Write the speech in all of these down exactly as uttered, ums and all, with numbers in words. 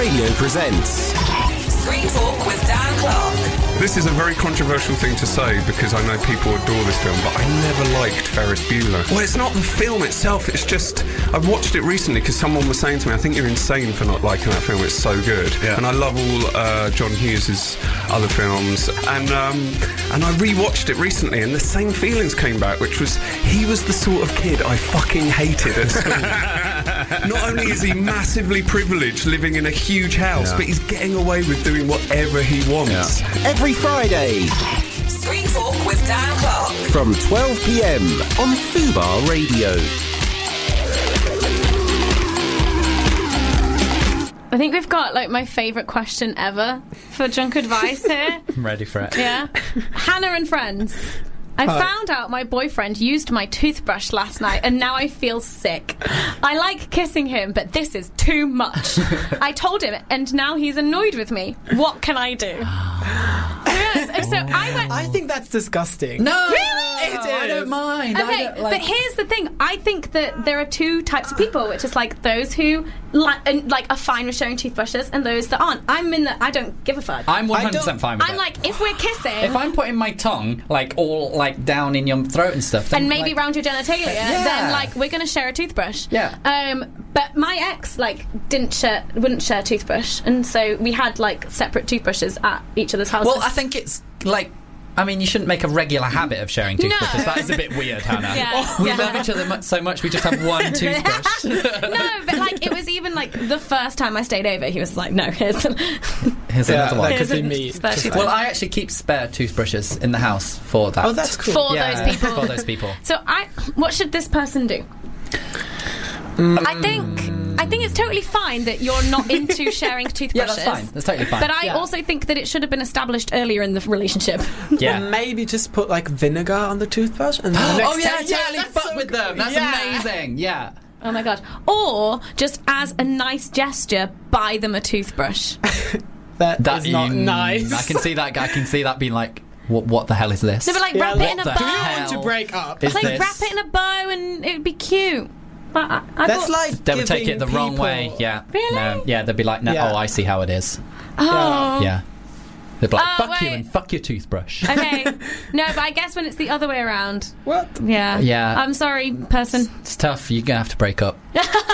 Radio presents Screen Talk with Dan Clark. This is a very controversial thing to say because I know people adore this film, but I never liked Ferris Bueller. Well, it's not the film itself, it's just... I watched it recently because someone was saying to me, I think you're insane for not liking that film, it's so good. Yeah. And I love all uh, John Hughes' other films. And um, and I rewatched it recently and the same feelings came back, which was he was the sort of kid I fucking hated at school. Not only is he massively privileged living in a huge house, yeah. but he's getting away with doing whatever he wants. Yeah. Every Friday, Screen Talk with Dan Clark from twelve p.m. on Fubar Radio. I think we've got like my favourite question ever for Drunk Advice here. I'm ready for it. Yeah. Hannah and friends. I Hi. found out my boyfriend used my toothbrush last night and now I feel sick. I like kissing him, but this is too much. I told him and now he's annoyed with me. What can I do? Yes, so I went... I think that's disgusting. No! Really? It is. I don't mind. Okay, I don't, like... but here's the thing. I think that there are two types of people, which is like those who li- and, like are fine with sharing toothbrushes and those that aren't. I'm in the... I don't give a fuck. I'm one hundred percent fine with I'm it. like, if we're kissing... If I'm putting my tongue, like, all, like, down in your throat and stuff... Then, and maybe like, round your genitalia, yeah. then, like, we're going to share a toothbrush. Yeah. Um, but my ex, like, didn't share... Wouldn't share a toothbrush. And so we had, like, separate toothbrushes at each other's houses. Well, I think it's, like... I mean, you shouldn't make a regular habit of sharing toothbrushes. No. That is a bit weird, Hannah. Yeah. We yeah. love each other much, so much we just have one toothbrush. No, but like it was even like the first time I stayed over, he was like, "No, here's, here's yeah, another one." That could be me. Well, I actually keep spare toothbrushes in the house for that. Oh, that's cool. For yeah, those people. For those people. So, I, what should this person do? Mm. I think. I think it's totally fine that you're not into sharing toothbrushes. Yeah, that's fine. That's totally fine. But I yeah. also think that it should have been established earlier in the relationship. Yeah. Or maybe just put like vinegar on the toothbrush and then the next oh yeah, time, totally yeah, fuck so with them. That's yeah. amazing. Yeah. Oh my god. Or just as a nice gesture, buy them a toothbrush. that, that is not mm, nice. I can see that. I can see that being like, what? What the hell is this? No, but like yeah, wrap it in a the bow. Do you want to break up? Is like this? wrap it in a bow and it'd be cute. But I, I That's thought, like They would take it the giving wrong people- way. Yeah. Really? No, yeah. They'd be like, no, Yeah. oh, I see how it is. oh. Yeah. They'd be like, Oh, fuck you wait. and fuck your toothbrush. Okay. No, but I guess when it's the other way around. What? Yeah. Yeah. I'm sorry, person. It's tough. You're gonna have to break up.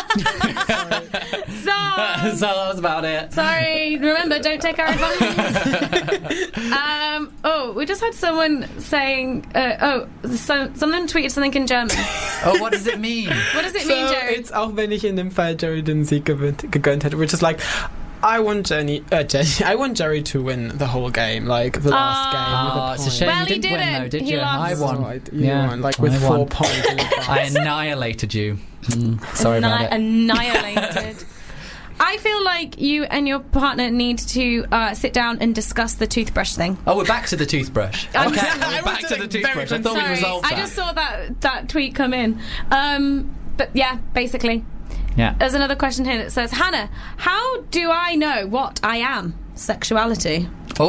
So, so that was about it. sorry. Remember, don't take our advice. um. Oh, we just had someone saying. Uh, oh, so, someone tweeted something in German. Oh, what does it mean? What does it So mean, Jerry? it's auch wenn ich in dem Fall Jerry den Sieg gewinnt, gegönnt hätte, which is like, I want Jenny, uh, Jenny, I want Jerry to win the whole game, like the last Oh. game with a Oh, point. it's a shame Well, you he didn't win, didn't. though, did He you? lost. I won. Right, you Yeah, won, like with I four won. points in advance. I annihilated you. Mm, sorry Anni- about it. Annihilated. I feel like you and your partner need to uh, sit down and discuss the toothbrush thing. Oh, we're back to the toothbrush. I'm Okay, sorry. we're I back was to the like very toothbrush. I thought we Sorry, resolved I that. just saw that that tweet come in. Um, but yeah, basically. Yeah. There's another question here that says, Hannah, how do I know what I am? Sexuality.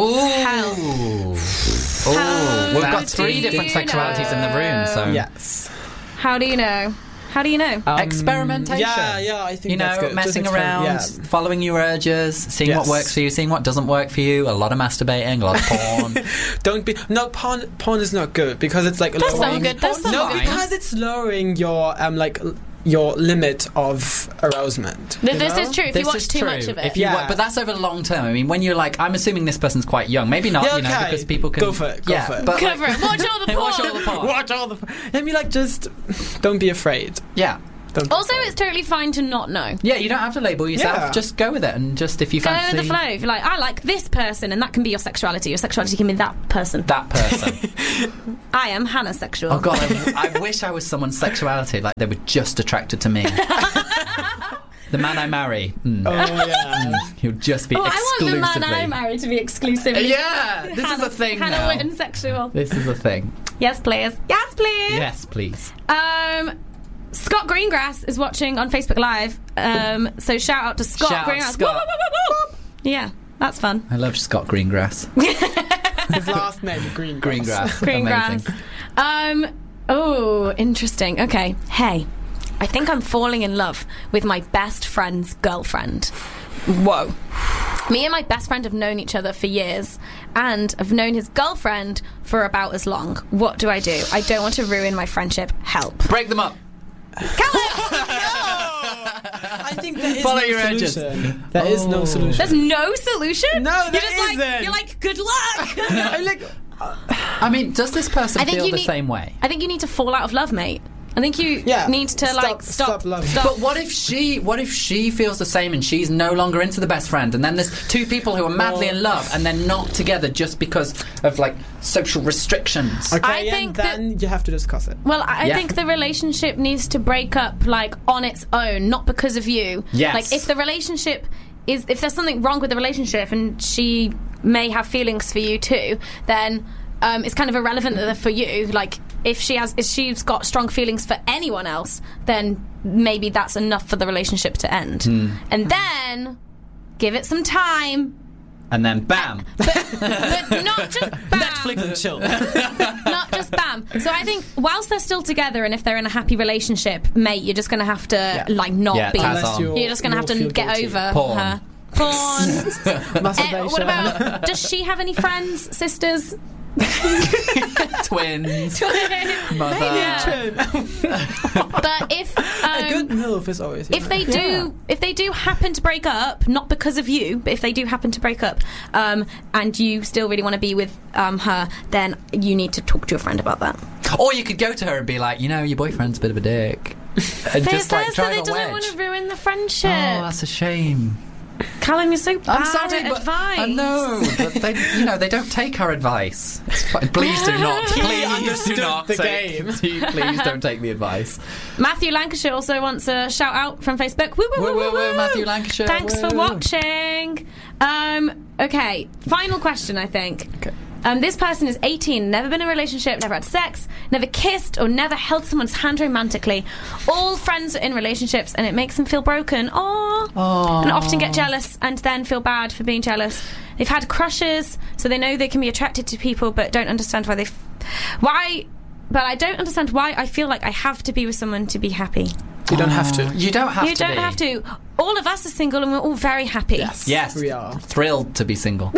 Oh. Oh, we've got do three different you sexualities in the room, so Yes. How do you know? How do you know? Um, experimentation. Yeah, yeah, I think you know, that's good. messing Just around, experiment, following your urges, seeing what Yes. works for you, seeing what doesn't work for you. A lot of masturbating, a lot of porn. yeah. Don't be no porn. Porn is not good because it's like That's lowering. not good. That's no, not good. because it's lowering your um like l- your limit of arousement. Th- you this know? is true if This you watch is too true. much of it. If you Yeah. wa- but that's over the long term. I mean, when you're like, I'm assuming this person's quite young. Maybe not, Yeah, you know, okay. because people can Go for it, go yeah, for it. But Cover like, it. Watch all the porn. watch all the porn. Watch all the. I mean, like, just don't be afraid. Yeah. Don't be Also, afraid. it's totally fine to not know. Yeah, you don't have to label yourself. Yeah. Just go with it, and just if you Go fancy with the flow. If you're like, I like this person, and that can be your sexuality. Your sexuality can be that person. that person. I am Hannah sexual. Oh God, I, I wish I was someone's sexuality. Like they were just attracted to me. The man I marry, mm, Oh yeah. he'll just be Oh, I exclusively. want the man I marry to be exclusively. Yeah, this is Hannah, a thing Hannah now. Witten sexual. This is a thing. Yes, please. Yes, please. Yes, please. Um, Scott Greengrass is watching on Facebook Live. Um, so shout out to Scott Shout out Greengrass. Scott. Whoop, whoop, whoop, whoop, whoop. Yeah, that's fun. I love Scott Greengrass. His last name, Greengrass. Greengrass. Greengrass. Amazing. Um, oh, interesting. Okay. Hey, I think I'm falling in love with my best friend's girlfriend. Whoa. Me and my best friend have known each other for years, and I've known his girlfriend for about as long. What do I do? I don't want to ruin my friendship. Help. Break them up. I think there is Follow no your solution. edges. There is no Oh. solution. There's no solution? No, you're there just like, isn't. You're like, good luck. I like. I mean, does this person I think feel you the need- same way? I think you need to fall out of love, mate. I think you Yeah. need to Stop- like stop stop loving. stop. But what if she what if she feels the same and she's no longer into the best friend, and then there's two people who are madly Well- in love and they're not together just because of like social restrictions? Okay, I and think that- then you have to discuss it. Well, I I Yeah. think the relationship needs to break up like on its own, not because of you. Yes. Like if the relationship is if there's something wrong with the relationship and she may have feelings for you too, then um, it's kind of irrelevant that they're for you. Like if she has if she's got strong feelings for anyone else, then maybe that's enough for the relationship to end. Hmm. And then give it some time. And then bam. But not just bam. Netflix and chill. Not just bam. So I think whilst they're still together and if they're in a happy relationship, mate, you're just going to have to like not Yeah, be. Taz Unless on. you'll- You're just going to have you'll to feel get guilty. over Porn. her. Porn. Eh, Masturbation. what about? Does she have any friends, sisters? Twins. Mother. Yeah. But if A good um, MILF is always. if they do if they do happen to break up, not because of you, but if they do happen to break up, um, and you still really want to be with um, her, then you need to talk to your friend about that. Or you could go to her and be like, you know, your boyfriend's a bit of a dick. And They just like says that drive they a doesn't wedge. want to ruin the friendship. Oh, that's a shame. Callum, you're so bad I'm sorry, at but advice. I know, but they, you know, they don't take our advice. It's fine. Please do not. He Please do understood not the take. game. Please don't take the advice. Matthew Lancashire also wants a shout out from Facebook. Woo, woo, Woo, woo, woo, woo, woo, woo. Matthew Lancashire. Thanks for Woo. watching. Um, okay, final question, I think. Okay. Um, this person is eighteen, never been in a relationship, never had sex, never kissed or never held someone's hand romantically. All friends are in relationships and it makes them feel broken. Aww. Aww. And often get jealous and then feel bad for being jealous. They've had crushes, so they know they can be attracted to people but don't understand why they... F- why... But I don't understand why I feel like I have to be with someone to be happy. You don't have to. You don't have You to don't be. have to. All of us are single and we're all very happy. Yes. Yes. We are. Thrilled to be single.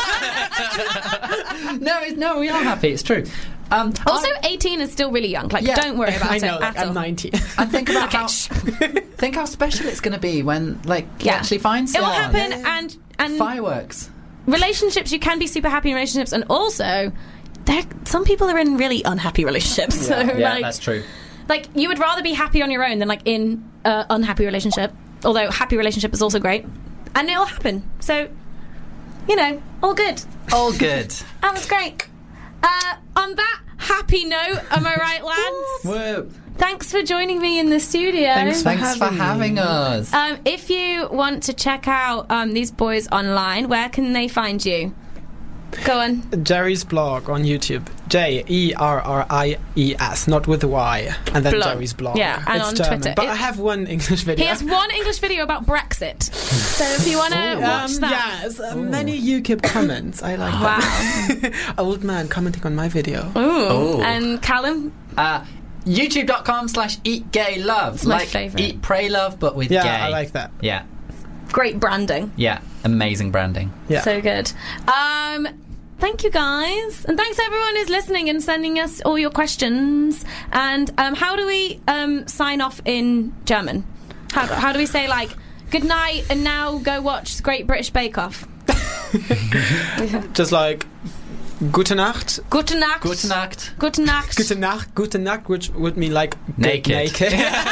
no, it- no, we are happy. It's true. Um, Also, I, eighteen is still really young. Like, Yeah. don't worry about I it know. Like, at I'm all. nineteen. I think about Okay, how shh. think how special it's going to be when like you Yeah. actually find It will someone. happen, and and Fireworks. relationships. You can be super happy in relationships, and also, there some people are in really unhappy relationships. So, Yeah, like, that's true. like you would rather be happy on your own than like in an unhappy relationship. Although happy relationship is also great, and it'll happen. So, you know, all good. All good. That was great. Uh, on that happy note, am I right, lads? Whoa. Thanks for joining me in the studio. Thanks for Thanks for having having me. us. Um, if you want to check out um, these boys online, where can they find you? Go on. Jerry's blog on YouTube. J E R R I E S, not with a Y. And then Blog. Jerry's blog. Yeah, and it's on German. Twitter. But It- I have one English video. He has one English video about Brexit. So if you want to watch Um, that. yes, uh, many YouTube comments. I like Wow. that. Old man commenting on my video. Ooh. Ooh. And Callum? Uh, YouTube.com slash eat gay love. my Like favourite. eat, pray, love, but with Yeah, gay. I like that. Yeah. Great branding. Yeah. Amazing branding. Yeah. So good. Um, thank you guys. And thanks everyone who's listening and sending us all your questions. And um, how do we um, sign off in German? How, how do we say, like, good night and now go watch Great British Bake Off? Just like Gute Nacht. Gute Nacht. Gute Nacht. Gute Nacht. Gute Nacht. Gute Nacht, which would mean like good Naked. naked.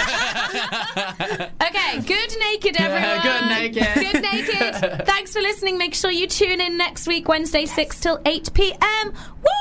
Okay, good naked, everyone. Good naked. Good naked. Thanks for listening. Make sure you tune in next week, Wednesday, six till eight p.m. Woo!